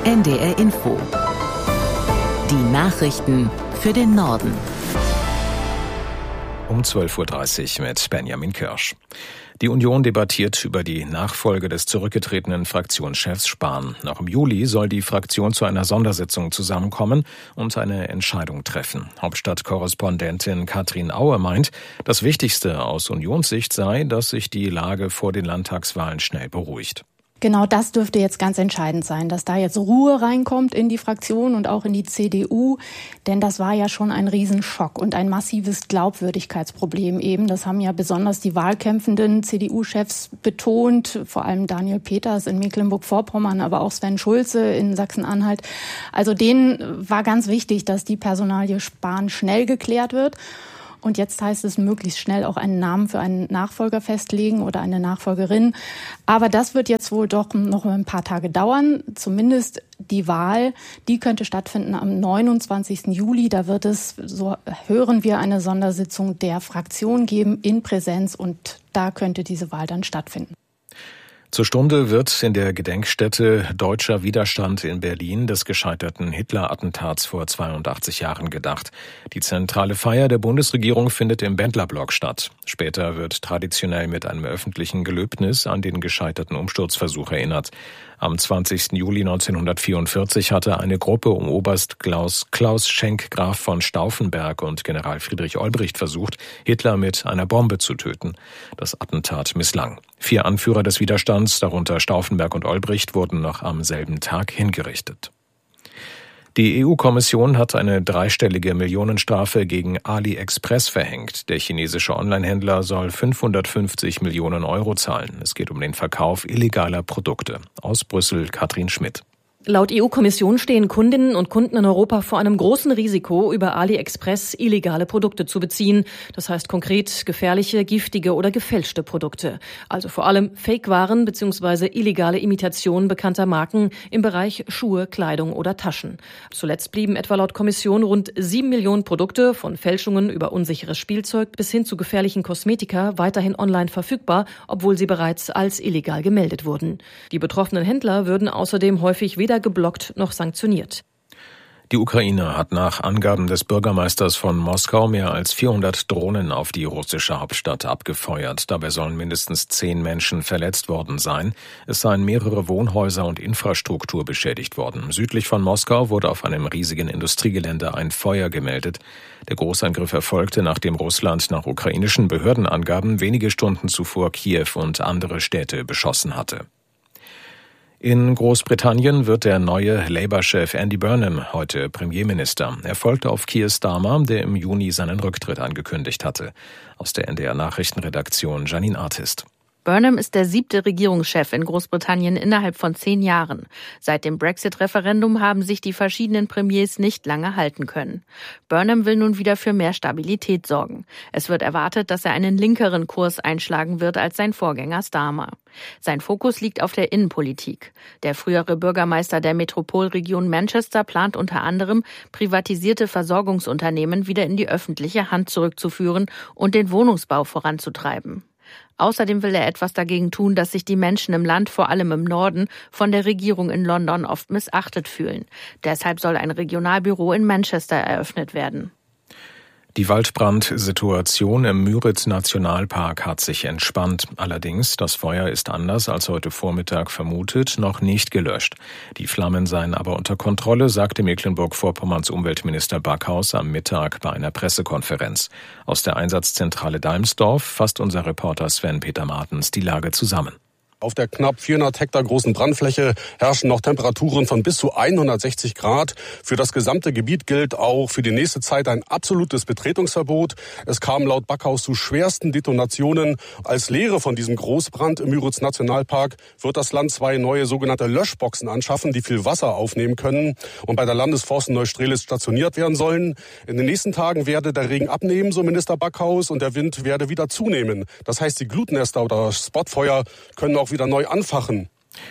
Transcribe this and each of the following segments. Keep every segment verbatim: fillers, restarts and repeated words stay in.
N D R Info. Die Nachrichten für den Norden. Um zwölf Uhr dreißig mit Benjamin Kirsch. Die Union debattiert über die Nachfolge des zurückgetretenen Fraktionschefs Spahn. Noch im Juli soll die Fraktion zu einer Sondersitzung zusammenkommen und eine Entscheidung treffen. Hauptstadtkorrespondentin Katrin Aue meint, das Wichtigste aus Unionssicht sei, dass sich die Lage vor den Landtagswahlen schnell beruhigt. Genau das dürfte jetzt ganz entscheidend sein, dass da jetzt Ruhe reinkommt in die Fraktion und auch in die C D U. Denn das war ja schon ein Riesenschock und ein massives Glaubwürdigkeitsproblem eben. Das haben ja besonders die wahlkämpfenden C D U-Chefs betont, vor allem Daniel Peters in Mecklenburg-Vorpommern, aber auch Sven Schulze in Sachsen-Anhalt. Also denen war ganz wichtig, dass die Personalie Spahn schnell geklärt wird. Und jetzt heißt es, möglichst schnell auch einen Namen für einen Nachfolger festlegen oder eine Nachfolgerin. Aber das wird jetzt wohl doch noch ein paar Tage dauern. Zumindest die Wahl, die könnte stattfinden am neunundzwanzigsten Juli. Da wird es, so hören wir, eine Sondersitzung der Fraktion geben in Präsenz. Und da könnte diese Wahl dann stattfinden. Zur Stunde wird in der Gedenkstätte Deutscher Widerstand in Berlin des gescheiterten Hitler-Attentats vor zweiundachtzig Jahren gedacht. Die zentrale Feier der Bundesregierung findet im Bendlerblock statt. Später wird traditionell mit einem öffentlichen Gelöbnis an den gescheiterten Umsturzversuch erinnert. Am zwanzigsten Juli neunzehnhundertvierundvierzig hatte eine Gruppe um Oberst Klaus, Klaus Schenk Graf von Stauffenberg und General Friedrich Olbricht versucht, Hitler mit einer Bombe zu töten. Das Attentat misslang. Vier Anführer des Widerstands, darunter Stauffenberg und Olbricht, wurden noch am selben Tag hingerichtet. Die E U-Kommission hat eine dreistellige Millionenstrafe gegen AliExpress verhängt. Der chinesische Onlinehändler soll fünfhundertfünfzig Millionen Euro zahlen. Es geht um den Verkauf illegaler Produkte. Aus Brüssel Katrin Schmidt. Laut E U-Kommission stehen Kundinnen und Kunden in Europa vor einem großen Risiko, über AliExpress illegale Produkte zu beziehen. Das heißt konkret gefährliche, giftige oder gefälschte Produkte. Also vor allem Fake-Waren bzw. illegale Imitationen bekannter Marken im Bereich Schuhe, Kleidung oder Taschen. Zuletzt blieben etwa laut Kommission rund sieben Millionen Produkte, von Fälschungen über unsicheres Spielzeug bis hin zu gefährlichen Kosmetika, weiterhin online verfügbar, obwohl sie bereits als illegal gemeldet wurden. Die betroffenen Händler würden außerdem häufig weder geblockt noch sanktioniert. Die Ukraine hat nach Angaben des Bürgermeisters von Moskau mehr als vierhundert Drohnen auf die russische Hauptstadt abgefeuert. Dabei sollen mindestens zehn Menschen verletzt worden sein. Es seien mehrere Wohnhäuser und Infrastruktur beschädigt worden. Südlich von Moskau wurde auf einem riesigen Industriegelände ein Feuer gemeldet. Der Großangriff erfolgte, nachdem Russland nach ukrainischen Behördenangaben wenige Stunden zuvor Kiew und andere Städte beschossen hatte. In Großbritannien wird der neue Labour-Chef Andy Burnham heute Premierminister. Er folgte auf Keir Starmer, der im Juni seinen Rücktritt angekündigt hatte. Aus der N D R-Nachrichtenredaktion Janine Artist. Burnham ist der siebte Regierungschef in Großbritannien innerhalb von zehn Jahren. Seit dem Brexit-Referendum haben sich die verschiedenen Premiers nicht lange halten können. Burnham will nun wieder für mehr Stabilität sorgen. Es wird erwartet, dass er einen linkeren Kurs einschlagen wird als sein Vorgänger Starmer. Sein Fokus liegt auf der Innenpolitik. Der frühere Bürgermeister der Metropolregion Manchester plant unter anderem, privatisierte Versorgungsunternehmen wieder in die öffentliche Hand zurückzuführen und den Wohnungsbau voranzutreiben. Außerdem will er etwas dagegen tun, dass sich die Menschen im Land, vor allem im Norden, von der Regierung in London oft missachtet fühlen. Deshalb soll ein Regionalbüro in Manchester eröffnet werden. Die Waldbrandsituation im Müritz-Nationalpark hat sich entspannt. Allerdings, das Feuer ist anders als heute Vormittag vermutet, noch nicht gelöscht. Die Flammen seien aber unter Kontrolle, sagte Mecklenburg-Vorpommerns Umweltminister Backhaus am Mittag bei einer Pressekonferenz. Aus der Einsatzzentrale Dalmsdorf fasst unser Reporter Sven-Peter Martens die Lage zusammen. Auf der knapp vierhundert Hektar großen Brandfläche herrschen noch Temperaturen von bis zu hundertsechzig Grad. Für das gesamte Gebiet gilt auch für die nächste Zeit ein absolutes Betretungsverbot. Es kam laut Backhaus zu schwersten Detonationen. Als Lehre von diesem Großbrand im Müritz-Nationalpark wird das Land zwei neue sogenannte Löschboxen anschaffen, die viel Wasser aufnehmen können und bei der Landesforst in Neustrelitz stationiert werden sollen. In den nächsten Tagen werde der Regen abnehmen, so Minister Backhaus, und der Wind werde wieder zunehmen. Das heißt, die Glutnester oder Spotfeuer können auch wieder neu anfachen.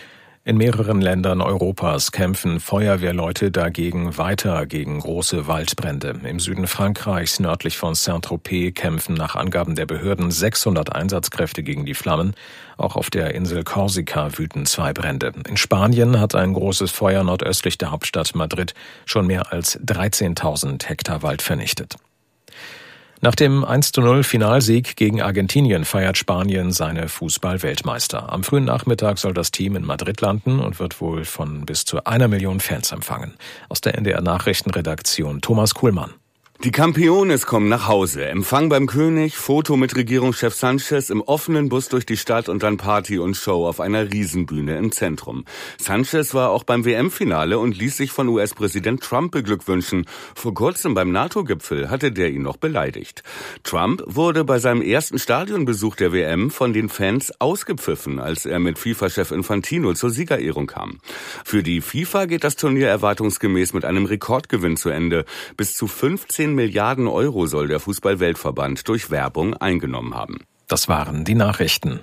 In mehreren Ländern Europas kämpfen Feuerwehrleute dagegen weiter gegen große Waldbrände. Im Süden Frankreichs, nördlich von Saint-Tropez, kämpfen nach Angaben der Behörden sechshundert Einsatzkräfte gegen die Flammen. Auch auf der Insel Korsika wüten zwei Brände. In Spanien hat ein großes Feuer nordöstlich der Hauptstadt Madrid schon mehr als dreizehntausend Hektar Wald vernichtet. Nach dem eins zu null Finalsieg gegen Argentinien feiert Spanien seine Fußball-Weltmeister. Am frühen Nachmittag soll das Team in Madrid landen und wird wohl von bis zu einer Million Fans empfangen. Aus der N D R-Nachrichtenredaktion Thomas Kuhlmann. Die Campeones kommen nach Hause. Empfang beim König, Foto mit Regierungschef Sanchez im offenen Bus durch die Stadt und dann Party und Show auf einer Riesenbühne im Zentrum. Sanchez war auch beim W M-Finale und ließ sich von U S-Präsident Trump beglückwünschen. Vor kurzem beim NATO-Gipfel hatte der ihn noch beleidigt. Trump wurde bei seinem ersten Stadionbesuch der W M von den Fans ausgepfiffen, als er mit FIFA-Chef Infantino zur Siegerehrung kam. Für die FIFA geht das Turnier erwartungsgemäß mit einem Rekordgewinn zu Ende. Bis zu fünfzehn Milliarden Euro soll der Fußball-Weltverband durch Werbung eingenommen haben. Das waren die Nachrichten.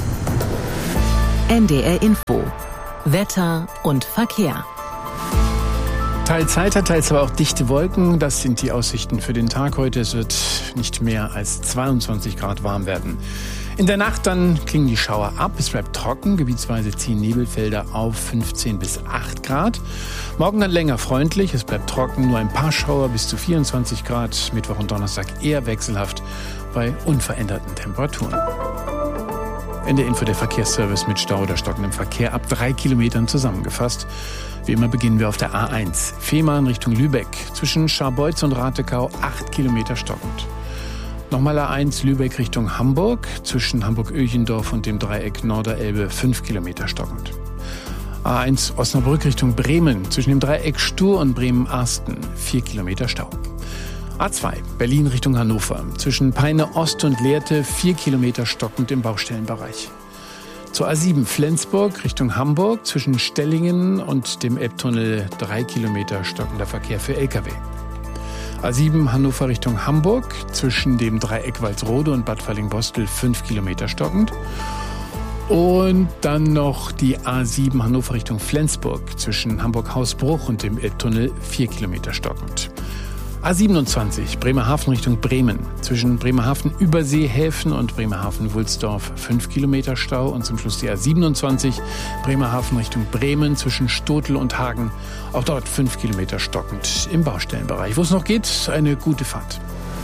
N D R Info. Wetter und Verkehr. Teils heiter, teils aber auch dichte Wolken. Das sind die Aussichten für den Tag heute. Es wird nicht mehr als zweiundzwanzig Grad warm werden. In der Nacht dann klingen die Schauer ab. Es bleibt trocken. Gebietsweise ziehen Nebelfelder auf fünfzehn bis acht Grad. Morgen dann länger freundlich. Es bleibt trocken. Nur ein paar Schauer bis zu vierundzwanzig Grad. Mittwoch und Donnerstag eher wechselhaft bei unveränderten Temperaturen. Ende Info der Verkehrsservice mit Stau oder stockendem Verkehr ab drei Kilometern zusammengefasst. Wie immer beginnen wir auf der A eins. Fehmarn Richtung Lübeck. Zwischen Scharbeutz und Ratekau acht Kilometer stockend. Nochmal A eins Lübeck Richtung Hamburg, zwischen Hamburg-Öchendorf und dem Dreieck Norderelbe fünf Kilometer stockend. A eins Osnabrück Richtung Bremen, zwischen dem Dreieck Stur und Bremen-Arsten vier Kilometer Stau. A zwei Berlin Richtung Hannover, zwischen Peine Ost und Lehrte vier Kilometer stockend im Baustellenbereich. Zur A sieben Flensburg Richtung Hamburg, zwischen Stellingen und dem Elbtunnel drei Kilometer stockender Verkehr für L K W. A sieben Hannover Richtung Hamburg, zwischen dem Dreieck Walsrode und Bad Fallingbostel fünf Kilometer stockend. Und dann noch die A sieben Hannover Richtung Flensburg, zwischen Hamburg-Hausbruch und dem Elbtunnel vier Kilometer stockend. A siebenundzwanzig Bremerhaven Richtung Bremen, zwischen Bremerhaven-Überseehäfen und Bremerhaven-Wulsdorf fünf Kilometer Stau und zum Schluss die A siebenundzwanzig Bremerhaven Richtung Bremen, zwischen Stotel und Hagen, auch dort fünf Kilometer stockend im Baustellenbereich. Wo es noch geht, eine gute Fahrt.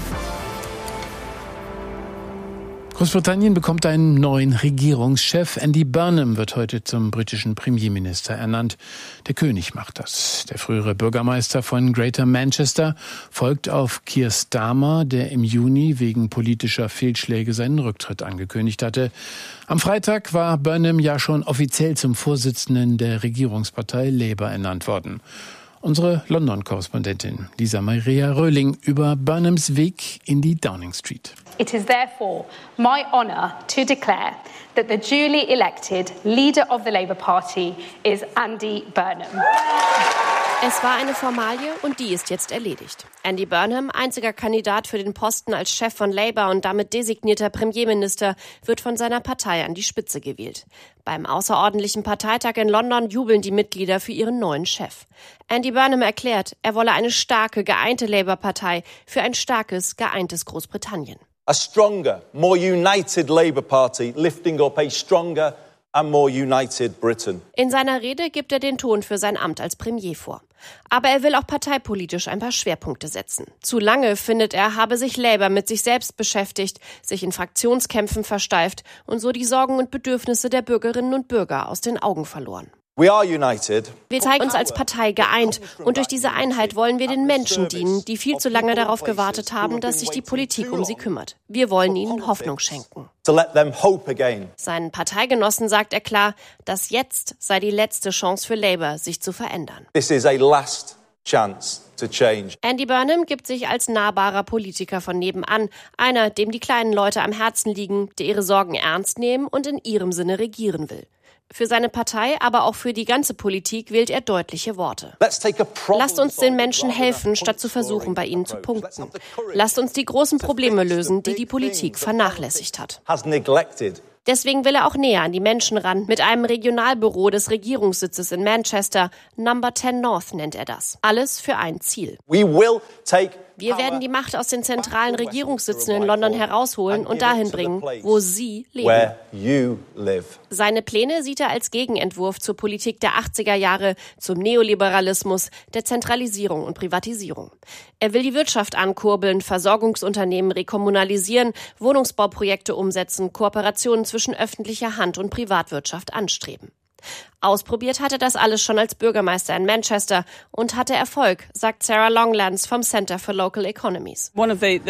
Großbritannien bekommt einen neuen Regierungschef. Andy Burnham wird heute zum britischen Premierminister ernannt. Der König macht das. Der frühere Bürgermeister von Greater Manchester folgt auf Keir Starmer, der im Juni wegen politischer Fehlschläge seinen Rücktritt angekündigt hatte. Am Freitag war Burnham ja schon offiziell zum Vorsitzenden der Regierungspartei Labour ernannt worden. Unsere London-Korrespondentin Lisa Maria Röhling über Burnhams Weg in die Downing Street. It is therefore my honour to declare that the duly elected leader of the Labour Party is Andy Burnham. Es war eine Formalie und die ist jetzt erledigt. Andy Burnham, einziger Kandidat für den Posten als Chef von Labour und damit designierter Premierminister, wird von seiner Partei an die Spitze gewählt. Beim außerordentlichen Parteitag in London jubeln die Mitglieder für ihren neuen Chef. Andy Burnham erklärt, er wolle eine starke, geeinte Labour-Partei für ein starkes, geeintes Großbritannien. A stronger, more united Labour Party, lifting up a stronger and more united Britain. In seiner Rede gibt er den Ton für sein Amt als Premier vor. Aber er will auch parteipolitisch ein paar Schwerpunkte setzen. Zu lange, findet er, habe sich Labour mit sich selbst beschäftigt, sich in Fraktionskämpfen versteift und so die Sorgen und Bedürfnisse der Bürgerinnen und Bürger aus den Augen verloren. We are united. Wir zeigen uns als Partei geeint und durch diese Einheit wollen wir den Menschen dienen, die viel zu lange darauf gewartet haben, dass sich die Politik um sie kümmert. Wir wollen ihnen Hoffnung schenken. Seinen Parteigenossen sagt er klar, dass jetzt sei die letzte Chance für Labour, sich zu verändern. This is a last chance to change. Andy Burnham gibt sich als nahbarer Politiker von nebenan, einer, dem die kleinen Leute am Herzen liegen, der ihre Sorgen ernst nehmen und in ihrem Sinne regieren will. Für seine Partei, aber auch für die ganze Politik wählt er deutliche Worte. Lasst uns den Menschen helfen, statt zu versuchen, bei ihnen zu punkten. Lasst uns die großen Probleme lösen, die die Politik vernachlässigt hat. Deswegen will er auch näher an die Menschen ran, mit einem Regionalbüro des Regierungssitzes in Manchester. Number zehn North nennt er das. Alles für ein Ziel. We will take Wir werden die Macht aus den zentralen Regierungssitzen in London herausholen und dahin bringen, wo Sie leben. Seine Pläne sieht er als Gegenentwurf zur Politik der achtziger Jahre, zum Neoliberalismus, der Zentralisierung und Privatisierung. Er will die Wirtschaft ankurbeln, Versorgungsunternehmen rekommunalisieren, Wohnungsbauprojekte umsetzen, Kooperationen zwischen öffentlicher Hand und Privatwirtschaft anstreben. Ausprobiert hatte das alles schon als Bürgermeister in Manchester und hatte Erfolg, sagt Sarah Longlands vom Center for Local Economies. Er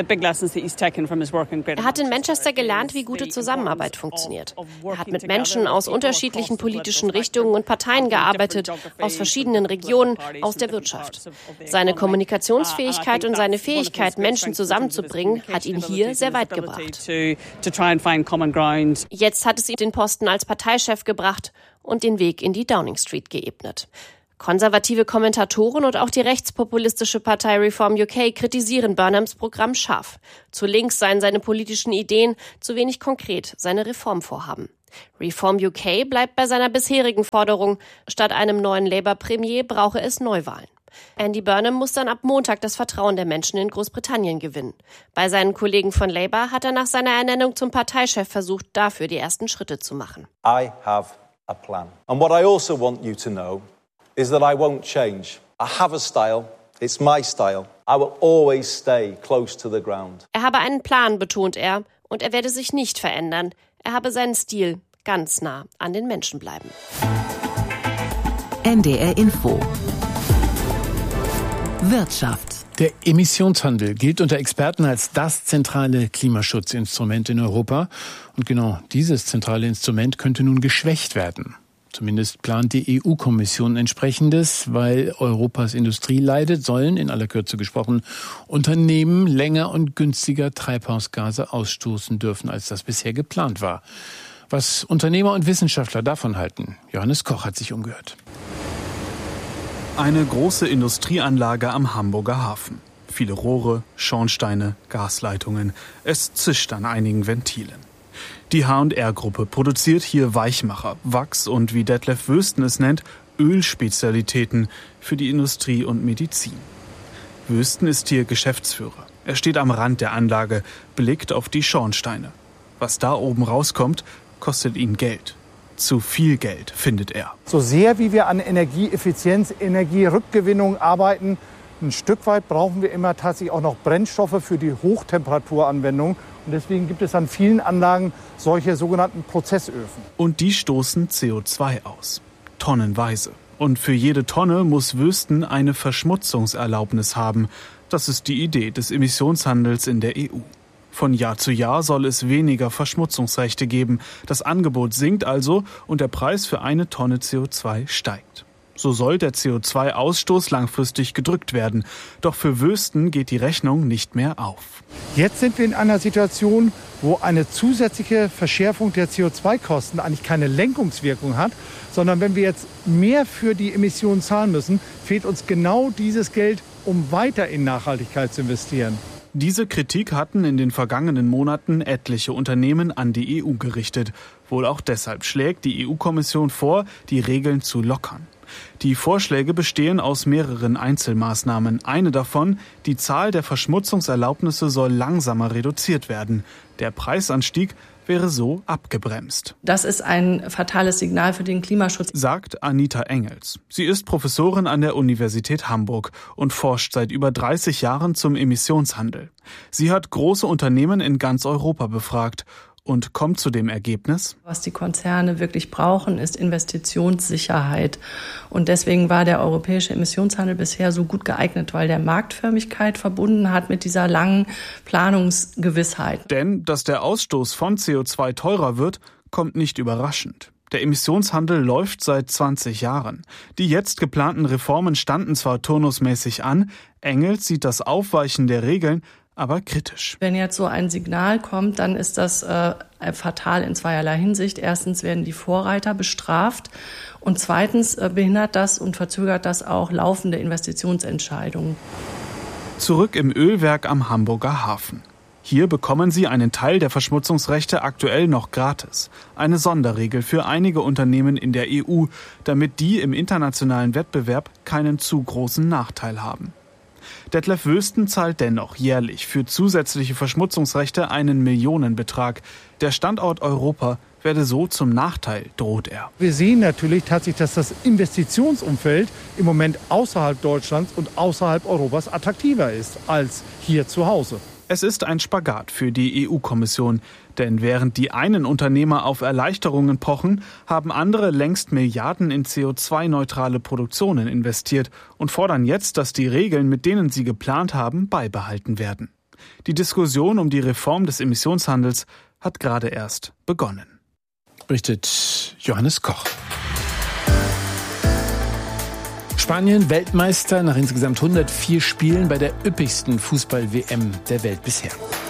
hat in Manchester gelernt, wie gute Zusammenarbeit funktioniert. Er hat mit Menschen aus unterschiedlichen politischen Richtungen und Parteien gearbeitet, aus verschiedenen Regionen, aus der Wirtschaft. Seine Kommunikationsfähigkeit und seine Fähigkeit, Menschen zusammenzubringen, hat ihn hier sehr weit gebracht. Jetzt hat es ihm den Posten als Parteichef gebracht und den Weg in die Downing Street geebnet. Konservative Kommentatoren und auch die rechtspopulistische Partei Reform U K kritisieren Burnhams Programm scharf. Zu links seien seine politischen Ideen, zu wenig konkret seine Reformvorhaben. Reform U K bleibt bei seiner bisherigen Forderung, statt einem neuen Labour-Premier brauche es Neuwahlen. Andy Burnham muss dann ab Montag das Vertrauen der Menschen in Großbritannien gewinnen. Bei seinen Kollegen von Labour hat er nach seiner Ernennung zum Parteichef versucht, dafür die ersten Schritte zu machen. I have a plan. And what I also want you to know is that I won't change. I have a style. It's my style. I will always stay close to the ground. Er habe einen Plan, betont er, und er werde sich nicht verändern. Er habe seinen Stil, ganz nah an den Menschen bleiben. N D R Info. Wirtschaft. Der Emissionshandel gilt unter Experten als das zentrale Klimaschutzinstrument in Europa. Und genau dieses zentrale Instrument könnte nun geschwächt werden. Zumindest plant die E U-Kommission entsprechendes, weil Europas Industrie leidet, sollen, in aller Kürze gesprochen, Unternehmen länger und günstiger Treibhausgase ausstoßen dürfen, als das bisher geplant war. Was Unternehmer und Wissenschaftler davon halten, Johannes Koch hat sich umgehört. Eine große Industrieanlage am Hamburger Hafen. Viele Rohre, Schornsteine, Gasleitungen. Es zischt an einigen Ventilen. Die H und R-Gruppe produziert hier Weichmacher, Wachs und, wie Detlef Wösten es nennt, Ölspezialitäten für die Industrie und Medizin. Wösten ist hier Geschäftsführer. Er steht am Rand der Anlage, blickt auf die Schornsteine. Was da oben rauskommt, kostet ihn Geld. Zu viel Geld, findet er. So sehr wie wir an Energieeffizienz, Energierückgewinnung arbeiten, ein Stück weit brauchen wir immer tatsächlich auch noch Brennstoffe für die Hochtemperaturanwendung. Und deswegen gibt es an vielen Anlagen solche sogenannten Prozessöfen. Und die stoßen C O zwei aus. Tonnenweise. Und für jede Tonne muss Wösten eine Verschmutzungserlaubnis haben. Das ist die Idee des Emissionshandels in der E U. Von Jahr zu Jahr soll es weniger Verschmutzungsrechte geben. Das Angebot sinkt also und der Preis für eine Tonne C O zwei steigt. So soll der C O zwei Ausstoß langfristig gedrückt werden. Doch für Wösten geht die Rechnung nicht mehr auf. Jetzt sind wir in einer Situation, wo eine zusätzliche Verschärfung der C O zwei Kosten eigentlich keine Lenkungswirkung hat, sondern wenn wir jetzt mehr für die Emissionen zahlen müssen, fehlt uns genau dieses Geld, um weiter in Nachhaltigkeit zu investieren. Diese Kritik hatten in den vergangenen Monaten etliche Unternehmen an die E U gerichtet. Wohl auch deshalb schlägt die E U-Kommission vor, die Regeln zu lockern. Die Vorschläge bestehen aus mehreren Einzelmaßnahmen. Eine davon, die Zahl der Verschmutzungserlaubnisse soll langsamer reduziert werden. Der Preisanstieg wäre so abgebremst. Das ist ein fatales Signal für den Klimaschutz, sagt Anita Engels. Sie ist Professorin an der Universität Hamburg und forscht seit über dreißig Jahren zum Emissionshandel. Sie hat große Unternehmen in ganz Europa befragt und kommt zu dem Ergebnis: Was die Konzerne wirklich brauchen, ist Investitionssicherheit. Und deswegen war der europäische Emissionshandel bisher so gut geeignet, weil der Marktförmigkeit verbunden hat mit dieser langen Planungsgewissheit. Denn dass der Ausstoß von C O zwei teurer wird, kommt nicht überraschend. Der Emissionshandel läuft seit zwanzig Jahren. Die jetzt geplanten Reformen standen zwar turnusmäßig an, Engels sieht das Aufweichen der Regeln aber kritisch. Wenn jetzt so ein Signal kommt, dann ist das äh, fatal in zweierlei Hinsicht. Erstens werden die Vorreiter bestraft und zweitens äh, behindert das und verzögert das auch laufende Investitionsentscheidungen. Zurück im Ölwerk am Hamburger Hafen. Hier bekommen sie einen Teil der Verschmutzungsrechte aktuell noch gratis. Eine Sonderregel für einige Unternehmen in der E U, damit die im internationalen Wettbewerb keinen zu großen Nachteil haben. Detlef Wülsten zahlt dennoch jährlich für zusätzliche Verschmutzungsrechte einen Millionenbetrag. Der Standort Europa werde so zum Nachteil, droht er. Wir sehen natürlich tatsächlich, dass das Investitionsumfeld im Moment außerhalb Deutschlands und außerhalb Europas attraktiver ist als hier zu Hause. Es ist ein Spagat für die E U-Kommission. Denn während die einen Unternehmer auf Erleichterungen pochen, haben andere längst Milliarden in C O zwei neutrale Produktionen investiert und fordern jetzt, dass die Regeln, mit denen sie geplant haben, beibehalten werden. Die Diskussion um die Reform des Emissionshandels hat gerade erst begonnen. Berichtet Johannes Koch. Spanien Weltmeister nach insgesamt hundertvier Spielen bei der üppigsten Fußball-W M der Welt bisher.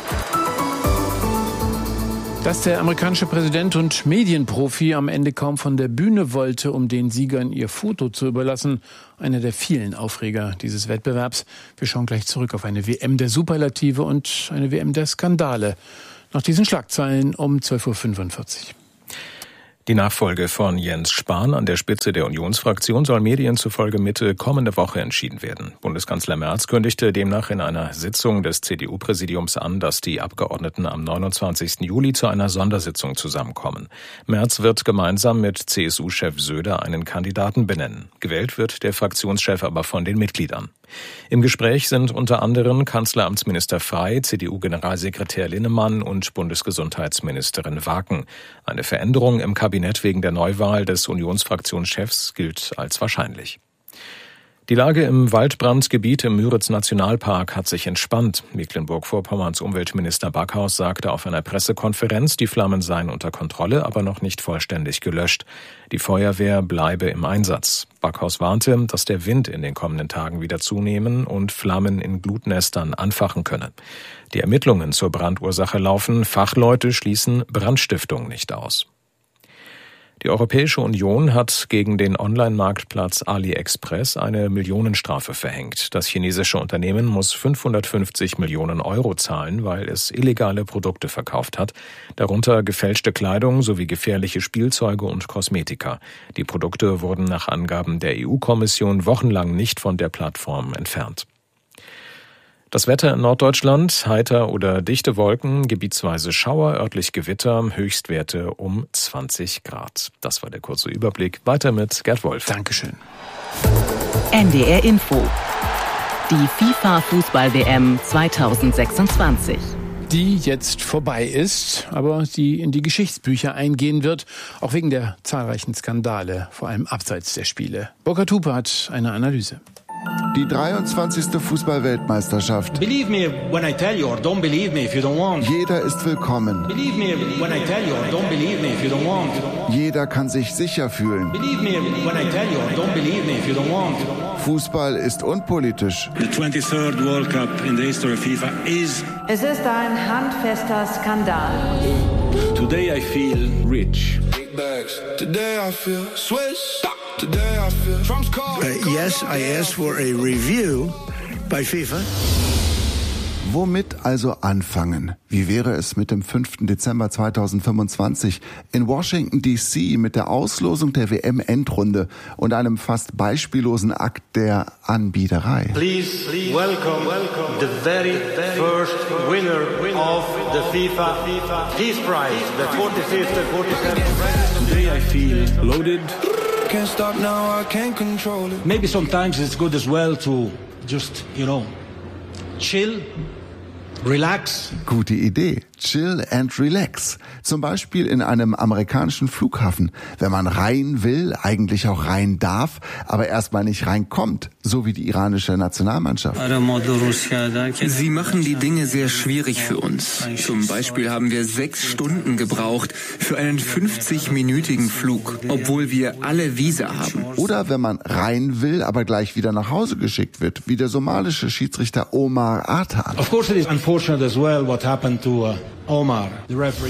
Dass der amerikanische Präsident und Medienprofi am Ende kaum von der Bühne wollte, um den Siegern ihr Foto zu überlassen, einer der vielen Aufreger dieses Wettbewerbs. Wir schauen gleich zurück auf eine W M der Superlative und eine W M der Skandale. Nach diesen Schlagzeilen um zwölf Uhr fünfundvierzig. Die Nachfolge von Jens Spahn an der Spitze der Unionsfraktion soll Medien zufolge Mitte kommende Woche entschieden werden. Bundeskanzler Merz kündigte demnach in einer Sitzung des C D U-Präsidiums an, dass die Abgeordneten am neunundzwanzigsten Juli zu einer Sondersitzung zusammenkommen. Merz wird gemeinsam mit C S U-Chef Söder einen Kandidaten benennen. Gewählt wird der Fraktionschef aber von den Mitgliedern. Im Gespräch sind unter anderem Kanzleramtsminister Frey, C D U-Generalsekretär Linnemann und Bundesgesundheitsministerin Waken. Eine Veränderung im Kabinett wegen der Neuwahl des Unionsfraktionschefs gilt als wahrscheinlich. Die Lage im Waldbrandgebiet im Müritz-Nationalpark hat sich entspannt. Mecklenburg-Vorpommerns Umweltminister Backhaus sagte auf einer Pressekonferenz, die Flammen seien unter Kontrolle, aber noch nicht vollständig gelöscht. Die Feuerwehr bleibe im Einsatz. Backhaus warnte, dass der Wind in den kommenden Tagen wieder zunehmen und Flammen in Glutnestern anfachen könne. Die Ermittlungen zur Brandursache laufen. Fachleute schließen Brandstiftung nicht aus. Die Europäische Union hat gegen den Online-Marktplatz AliExpress eine Millionenstrafe verhängt. Das chinesische Unternehmen muss fünfhundertfünfzig Millionen Euro zahlen, weil es illegale Produkte verkauft hat, darunter gefälschte Kleidung sowie gefährliche Spielzeuge und Kosmetika. Die Produkte wurden nach Angaben der E U-Kommission wochenlang nicht von der Plattform entfernt. Das Wetter in Norddeutschland, heiter oder dichte Wolken, gebietsweise Schauer, örtlich Gewitter, Höchstwerte um zwanzig Grad. Das war der kurze Überblick. Weiter mit Gerd Wolf. Dankeschön. N D R Info. Die FIFA-Fußball-W M zweitausendsechsundzwanzig. Die jetzt vorbei ist, aber die in die Geschichtsbücher eingehen wird, auch wegen der zahlreichen Skandale, vor allem abseits der Spiele. Burkhard Hupe hat eine Analyse. Die dreiundzwanzigste Fußball-Weltmeisterschaft. Believe me when I tell you or don't believe me if you don't want. Jeder ist willkommen. Believe me when I tell you or don't believe me if you don't want. Jeder kann sich sicher fühlen. Believe me when I tell you or don't believe me if you don't want. Fußball ist unpolitisch. The twenty-third World Cup in the history of FIFA is. Es ist ein handfester Skandal. Today I feel rich. Today I feel Swiss. Today I feel Trump's call. Uh, yes, I asked for a review by FIFA. Womit also anfangen? Wie wäre es mit dem fünften Dezember zweitausendfünfundzwanzig in Washington D C mit der Auslosung der W M-Endrunde und einem fast beispiellosen Akt der Anbiederei? Please, please welcome, welcome the very, very first winner of the FIFA Peace Prize, the forty-fifth and forty-seventh. Today I feel loaded. Can't stop now, I can't control it. Maybe sometimes it's good as well to just, you know, chill, relax. Gute Idee. Chill and relax. Zum Beispiel in einem amerikanischen Flughafen. Wenn man rein will, eigentlich auch rein darf, aber erstmal nicht reinkommt. So wie die iranische Nationalmannschaft. Sie machen die Dinge sehr schwierig für uns. Zum Beispiel haben wir sechs Stunden gebraucht für einen fünfzig-minütigen Flug, obwohl wir alle Visa haben. Oder wenn man rein will, aber gleich wieder nach Hause geschickt wird, wie der somalische Schiedsrichter Omar Atan. Of course it is unfortunate as well what happened to uh, Omar, the referee.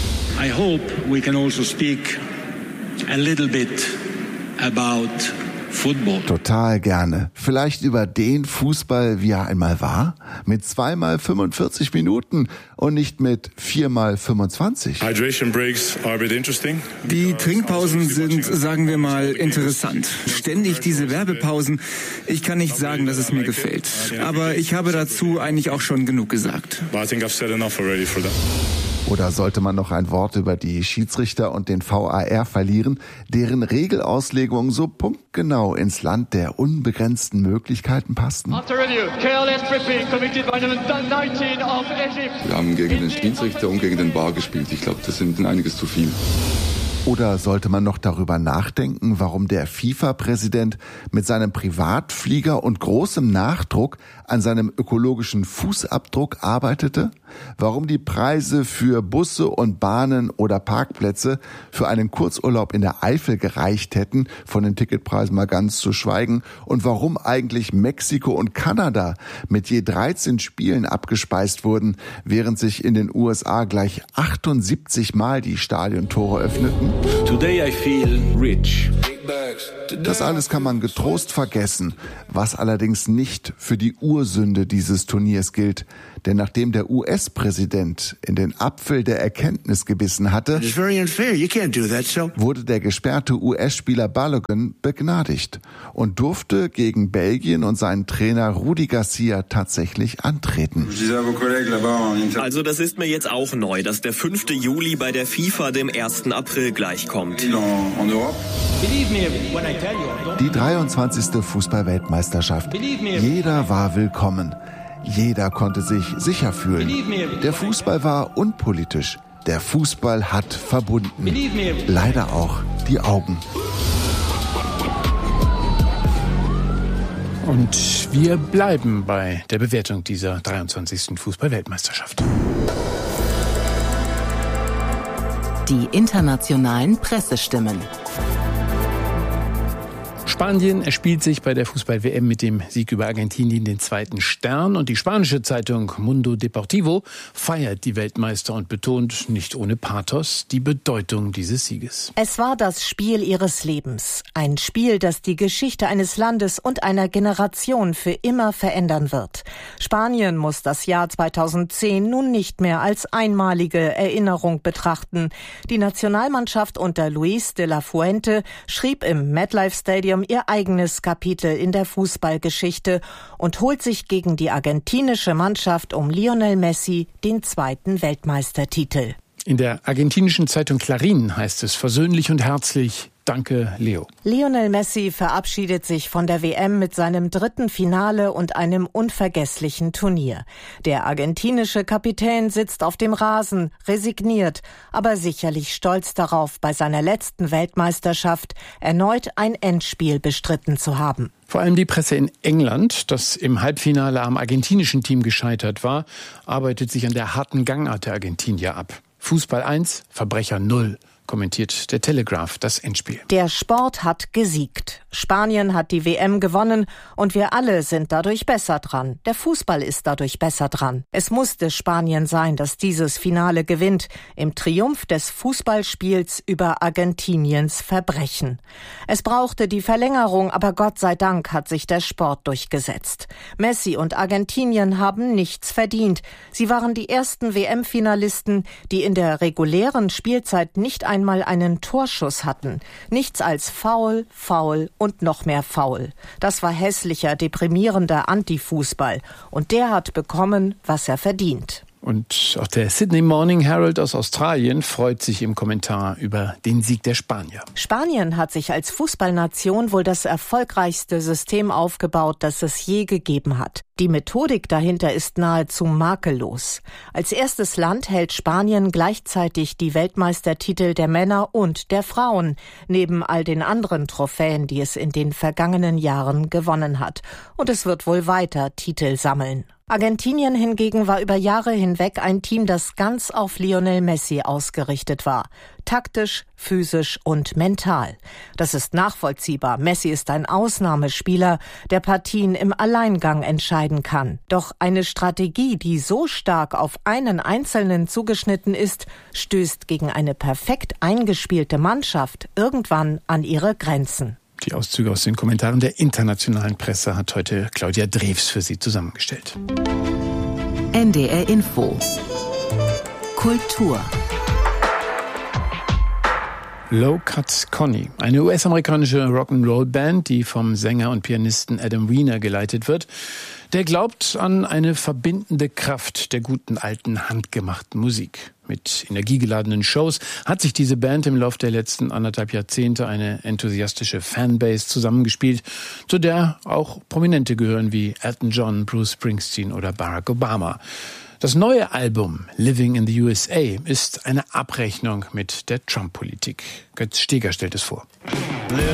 I hope we can also speak a little bit about football. Total gerne. Vielleicht über den Fußball, wie er einmal war? Mit zweimal fünfundvierzig Minuten und nicht mit viermal fünfundzwanzig. Hydration breaks are a bit interesting. Die Trinkpausen sind, sagen wir mal, interessant. Ständig diese Werbepausen. Ich kann nicht sagen, dass es mir gefällt. Aber ich habe dazu eigentlich auch schon genug gesagt. But I think I've said enough already for that. Oder sollte man noch ein Wort über die Schiedsrichter und den V A R verlieren, deren Regelauslegungen so punktgenau ins Land der unbegrenzten Möglichkeiten passten? Wir haben gegen den Schiedsrichter und gegen den V A R gespielt. Ich glaube, das sind einiges zu viel. Oder sollte man noch darüber nachdenken, warum der FIFA-Präsident mit seinem Privatflieger und großem Nachdruck an seinem ökologischen Fußabdruck arbeitete? Warum die Preise für Busse und Bahnen oder Parkplätze für einen Kurzurlaub in der Eifel gereicht hätten, von den Ticketpreisen mal ganz zu schweigen? Und warum eigentlich Mexiko und Kanada mit je dreizehn Spielen abgespeist wurden, während sich in den U S A gleich achtundsiebzig Mal die Stadiontore öffneten? Today I feel rich. Das alles kann man getrost vergessen, was allerdings nicht für die Ursünde dieses Turniers gilt. Denn nachdem der U S-Präsident in den Apfel der Erkenntnis gebissen hatte, wurde der gesperrte U S-Spieler Balogun begnadigt und durfte gegen Belgien und seinen Trainer Rudi Garcia tatsächlich antreten. Also das ist mir jetzt auch neu, dass der fünfte Juli bei der FIFA dem ersten April gleichkommt. Die dreiundzwanzigste Fußball-Weltmeisterschaft. Jeder war willkommen. Jeder konnte sich sicher fühlen. Der Fußball war unpolitisch. Der Fußball hat verbunden. Leider auch die Augen. Und wir bleiben bei der Bewertung dieser dreiundzwanzigsten Fußball-Weltmeisterschaft. Die internationalen Pressestimmen. Spanien erspielt sich bei der Fußball-W M mit dem Sieg über Argentinien den zweiten Stern und die spanische Zeitung Mundo Deportivo feiert die Weltmeister und betont nicht ohne Pathos die Bedeutung dieses Sieges. Es war das Spiel ihres Lebens. Ein Spiel, das die Geschichte eines Landes und einer Generation für immer verändern wird. Spanien muss das Jahr zweitausendzehn nun nicht mehr als einmalige Erinnerung betrachten. Die Nationalmannschaft unter Luis de la Fuente schrieb im MetLife Stadium ihr eigenes Kapitel in der Fußballgeschichte und holt sich gegen die argentinische Mannschaft um Lionel Messi den zweiten Weltmeistertitel. In der argentinischen Zeitung Clarín heißt es versöhnlich und herzlich: Danke, Leo. Lionel Messi verabschiedet sich von der W M mit seinem dritten Finale und einem unvergesslichen Turnier. Der argentinische Kapitän sitzt auf dem Rasen, resigniert, aber sicherlich stolz darauf, bei seiner letzten Weltmeisterschaft erneut ein Endspiel bestritten zu haben. Vor allem die Presse in England, das im Halbfinale am argentinischen Team gescheitert war, arbeitet sich an der harten Gangart der Argentinier ab. Fußball eins, Verbrecher null. Kommentiert der Telegraph das Endspiel. Der Sport hat gesiegt. Spanien hat die W M gewonnen und wir alle sind dadurch besser dran. Der Fußball ist dadurch besser dran. Es musste Spanien sein, das dieses Finale gewinnt, im Triumph des Fußballspiels über Argentiniens Verbrechen. Es brauchte die Verlängerung, aber Gott sei Dank hat sich der Sport durchgesetzt. Messi und Argentinien haben nichts verdient. Sie waren die ersten W M-Finalisten, die in der regulären Spielzeit nicht einmal einen Torschuss hatten. Nichts als Foul, Foul und noch mehr Foul. Das war hässlicher, deprimierender Antifußball. Und der hat bekommen, was er verdient. Und auch der Sydney Morning Herald aus Australien freut sich im Kommentar über den Sieg der Spanier. Spanien hat sich als Fußballnation wohl das erfolgreichste System aufgebaut, das es je gegeben hat. Die Methodik dahinter ist nahezu makellos. Als erstes Land hält Spanien gleichzeitig die Weltmeistertitel der Männer und der Frauen, neben all den anderen Trophäen, die es in den vergangenen Jahren gewonnen hat. Und es wird wohl weiter Titel sammeln. Argentinien hingegen war über Jahre hinweg ein Team, das ganz auf Lionel Messi ausgerichtet war. Taktisch, physisch und mental. Das ist nachvollziehbar. Messi ist ein Ausnahmespieler, der Partien im Alleingang entscheiden kann. Doch eine Strategie, die so stark auf einen Einzelnen zugeschnitten ist, stößt gegen eine perfekt eingespielte Mannschaft irgendwann an ihre Grenzen. Die Auszüge aus den Kommentaren der internationalen Presse hat heute Claudia Drews für Sie zusammengestellt. N D R Info. Kultur. Low Cut Connie, eine U S-amerikanische Rock'n'Roll-Band, die vom Sänger und Pianisten Adam Wiener geleitet wird. Der glaubt an eine verbindende Kraft der guten alten handgemachten Musik. Mit energiegeladenen Shows hat sich diese Band im Laufe der letzten anderthalb Jahrzehnte eine enthusiastische Fanbase zusammengespielt, zu der auch Prominente gehören wie Elton John, Bruce Springsteen oder Barack Obama. Das neue Album Living in the U S A ist eine Abrechnung mit der Trump-Politik. Götz Steger stellt es vor.